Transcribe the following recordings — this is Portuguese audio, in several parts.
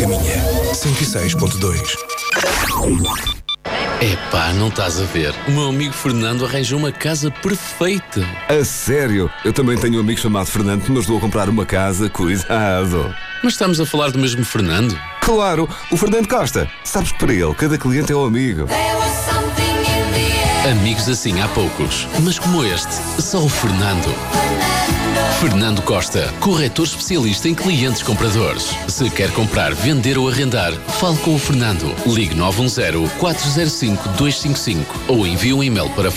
Caminha 106.2. Epá, não estás a ver? O meu amigo Fernando arranjou uma casa perfeita. A sério? Eu também tenho um amigo chamado Fernando que me ajudou a comprar uma casa. Cuidado. Mas estamos a falar do mesmo Fernando? Claro, o Fernando Costa. Sabes que para ele, cada cliente é um amigo. Amigos assim há poucos, mas como este, só o Fernando. Fernando Costa, corretor especialista em clientes compradores. Se quer comprar, vender ou arrendar, fale com o Fernando. Ligue 910-405-255 ou envie um e-mail para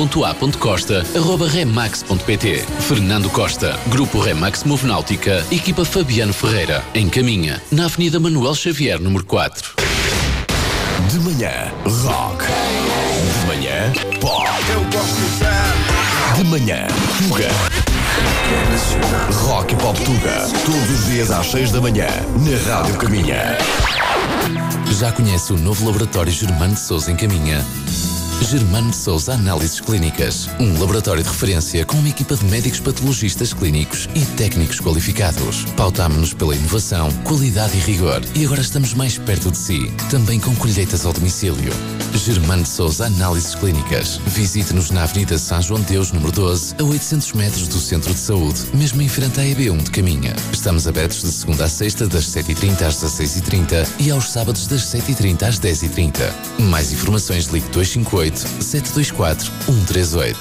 fernando.a.costa@remax.pt. Fernando Costa, Grupo Remax Movenáutica, equipa Fabiano Ferreira, em Caminha, na Avenida Manuel Xavier, número 4. De manhã, rock. De manhã, pop. Eu gosto de manhã, Tuga. Rock e Pop Tuga. Todos os dias às 6 da manhã, na Rádio Caminha. Já conhece o novo laboratório Germano de Sousa em Caminha? Germano de Sousa Análises Clínicas. Um laboratório de referência com uma equipa de médicos patologistas clínicos e técnicos qualificados. Pautámo-nos pela inovação, qualidade e rigor. E agora estamos mais perto de si, também com colheitas ao domicílio. Germano de Sousa Análises Clínicas. Visite-nos na Avenida São João de Deus, número 12, a 800 metros do Centro de Saúde, mesmo em frente à EB1 de Caminha. Estamos abertos de segunda a sexta, das 7h30 às 16h30 e aos sábados das 7h30 às 10h30. Mais informações, ligue 258-724-138.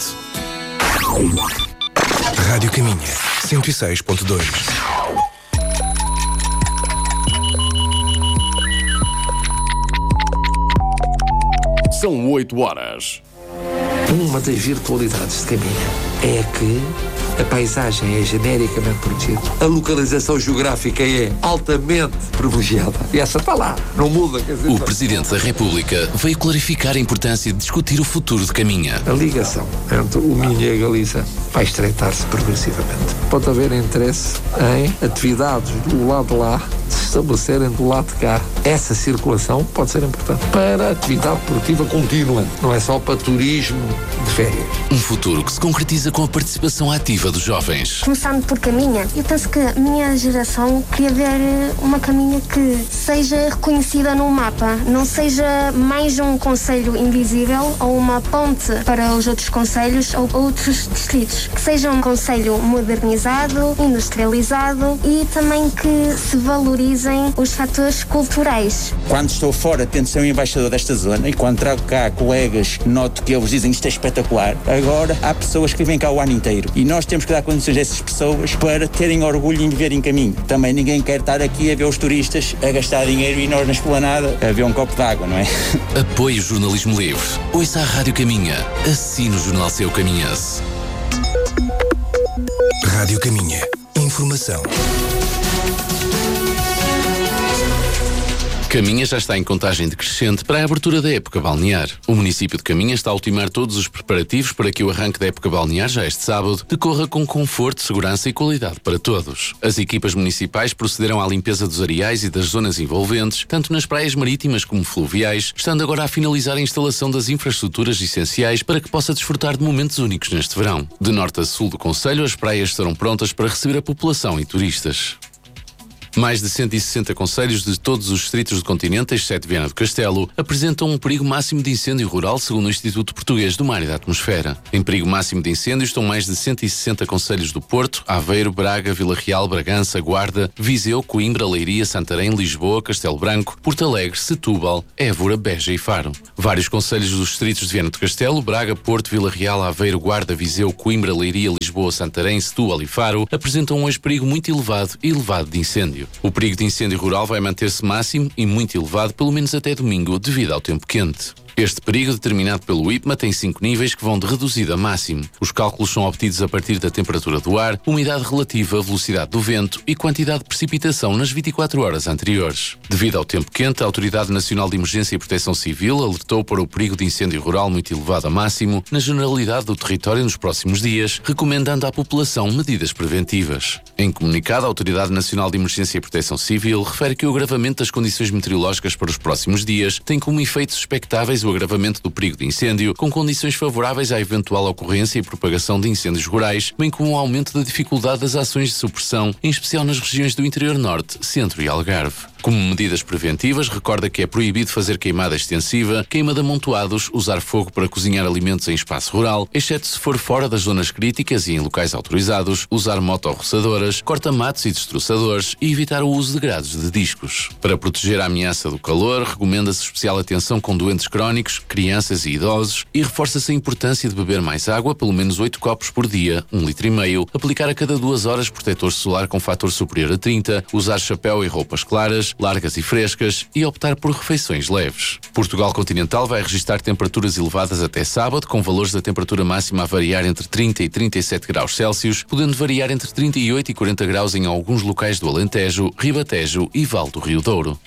Rádio Caminha 106.2. São 8 horas. Uma das virtualidades de Caminha é que a paisagem é genericamente protegida. A localização geográfica é altamente privilegiada. E essa está lá, não muda. Quer dizer, O Presidente da República veio clarificar a importância de discutir o futuro de Caminha. a ligação entre o Minho e a Galiza vai estreitar-se progressivamente. Pode haver interesse em atividades do lado de lá se estabelecerem do lado de cá. Essa circulação pode ser importante para a atividade produtiva contínua, não é só para turismo de férias. Um futuro que se concretiza com a participação ativa dos jovens. Começando por Caminha, eu penso que a minha geração queria ver uma Caminha que seja reconhecida no mapa, não seja mais um concelho invisível ou uma ponte para os outros concelhos ou outros distritos. Que seja um concelho modernizado, industrializado e também que se valorizem os fatores culturais. Quando estou fora, tento ser um embaixador desta zona e quando trago cá colegas, noto que eles dizem isto é espetacular. Agora, há pessoas que vêm cá o ano inteiro e nós temos que dar condições a essas pessoas para terem orgulho em viver em Caminho. Também ninguém quer estar aqui a ver os turistas a gastar dinheiro e nós na esplanada a ver um copo de água, não é? Apoie o jornalismo livre. Ouça a Rádio Caminha. Assine o Jornal Seu Caminhense. Rádio Caminha. Informação. Caminha já está em contagem decrescente para a abertura da época balnear. O município de Caminha está a ultimar todos os preparativos para que o arranque da época balnear, já este sábado, decorra com conforto, segurança e qualidade para todos. As equipas municipais procederão à limpeza dos areais e das zonas envolventes, tanto nas praias marítimas como fluviais, estando agora a finalizar a instalação das infraestruturas essenciais para que possa desfrutar de momentos únicos neste verão. De norte a sul do concelho, as praias estarão prontas para receber a população e turistas. Mais de 160 concelhos de todos os distritos do continente, exceto Viana do Castelo, apresentam um perigo máximo de incêndio rural, segundo o Instituto Português do Mar e da Atmosfera. Em perigo máximo de incêndio estão mais de 160 concelhos do Porto, Aveiro, Braga, Vila Real, Bragança, Guarda, Viseu, Coimbra, Leiria, Santarém, Lisboa, Castelo Branco, Porto Alegre, Setúbal, Évora, Beja e Faro. Vários concelhos dos distritos de Viana do Castelo, Braga, Porto, Vila Real, Aveiro, Guarda, Viseu, Coimbra, Leiria, Lisboa, Santarém, Setúbal e Faro apresentam hoje perigo muito elevado e elevado de incêndio. O perigo de incêndio rural vai manter-se máximo e muito elevado pelo menos até domingo, devido ao tempo quente. Este perigo, determinado pelo IPMA, tem 5 níveis que vão de reduzido a máximo. Os cálculos são obtidos a partir da temperatura do ar, umidade relativa, velocidade do vento e quantidade de precipitação nas 24 horas anteriores. Devido ao tempo quente, a Autoridade Nacional de Emergência e Proteção Civil alertou para o perigo de incêndio rural muito elevado a máximo na generalidade do território nos próximos dias, recomendando à população medidas preventivas. Em comunicado, a Autoridade Nacional de Emergência e Proteção Civil refere que o agravamento das condições meteorológicas para os próximos dias tem como efeitos expectáveis o do agravamento do perigo de incêndio, com condições favoráveis à eventual ocorrência e propagação de incêndios rurais, bem como um aumento da dificuldade das ações de supressão, em especial nas regiões do interior norte, centro e Algarve. Como medidas preventivas, recorda que é proibido fazer queimada extensiva, queima de amontoados, usar fogo para cozinhar alimentos em espaço rural, exceto se for fora das zonas críticas e em locais autorizados, usar motorroçadoras, corta-matos e destroçadores e evitar o uso de grades de discos. Para proteger a ameaça do calor, recomenda-se especial atenção com doentes crónicos, crianças e idosos e reforça-se a importância de beber mais água, pelo menos 8 copos por dia, 1,5 litro, aplicar a cada 2 horas protetor solar com fator superior a 30, usar chapéu e roupas claras, largas e frescas e optar por refeições leves. Portugal continental vai registrar temperaturas elevadas até sábado, com valores da temperatura máxima a variar entre 30 e 37 graus Celsius, podendo variar entre 38 e 40 graus em alguns locais do Alentejo, Ribatejo e Val do Rio Douro.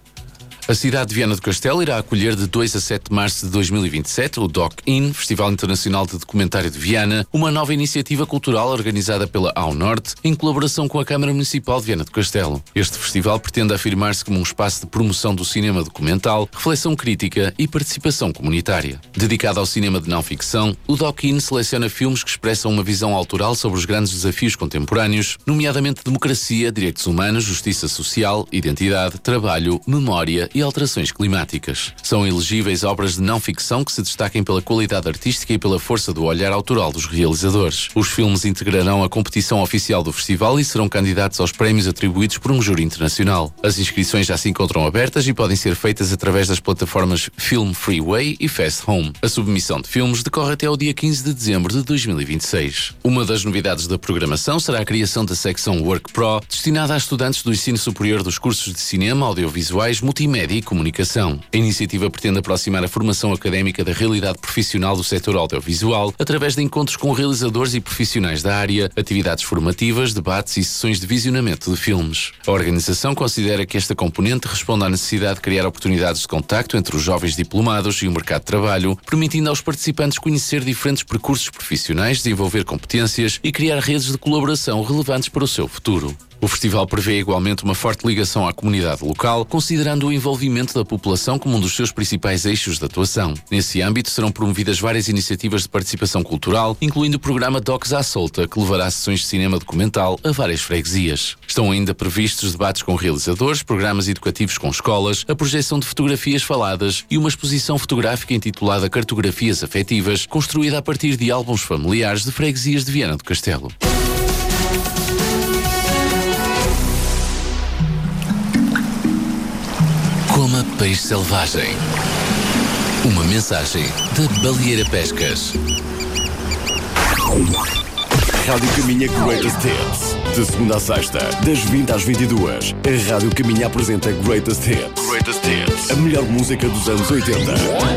A cidade de Viana do Castelo irá acolher de 2 a 7 de março de 2027 o Doc-In, Festival Internacional de Documentário de Viana, uma nova iniciativa cultural organizada pela Ao Norte, em colaboração com a Câmara Municipal de Viana do Castelo. Este festival pretende afirmar-se como um espaço de promoção do cinema documental, reflexão crítica e participação comunitária. Dedicado ao cinema de não-ficção, o Doc-In seleciona filmes que expressam uma visão autoral sobre os grandes desafios contemporâneos, nomeadamente democracia, direitos humanos, justiça social, identidade, trabalho, memória e alterações climáticas. São elegíveis obras de não-ficção que se destaquem pela qualidade artística e pela força do olhar autoral dos realizadores. Os filmes integrarão a competição oficial do festival e serão candidatos aos prémios atribuídos por um júri internacional. As inscrições já se encontram abertas e podem ser feitas através das plataformas Film Freeway e Fast Home. A submissão de filmes decorre até ao dia 15 de dezembro de 2026. Uma das novidades da programação será a criação da secção Work Pro, destinada a estudantes do ensino superior dos cursos de cinema, audiovisuais, multimédia e comunicação. A iniciativa pretende aproximar a formação académica da realidade profissional do setor audiovisual através de encontros com realizadores e profissionais da área, atividades formativas, debates e sessões de visionamento de filmes. A organização considera que esta componente responde à necessidade de criar oportunidades de contacto entre os jovens diplomados e o mercado de trabalho, permitindo aos participantes conhecer diferentes percursos profissionais, desenvolver competências e criar redes de colaboração relevantes para o seu futuro. O festival prevê igualmente uma forte ligação à comunidade local, considerando o envolvimento da população como um dos seus principais eixos de atuação. Nesse âmbito, serão promovidas várias iniciativas de participação cultural, incluindo o programa Docs à Solta, que levará sessões de cinema documental a várias freguesias. Estão ainda previstos debates com realizadores, programas educativos com escolas, a projeção de fotografias faladas e uma exposição fotográfica intitulada Cartografias Afetivas, construída a partir de álbuns familiares de freguesias de Viana do Castelo. Coma peixe selvagem. Uma mensagem da Baleeira Pescas. Rádio Caminha Greatest Hits. De segunda a sexta, das 20 às 22, a Rádio Caminha apresenta Greatest Hits. Greatest Hits. A melhor música dos anos 80.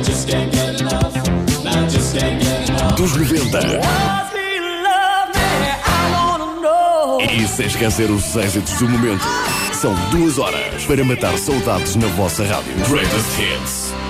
Dos 90. E sem esquecer os êxitos do momento. São 2 horas para matar saudades na vossa rádio. Greatest Hits.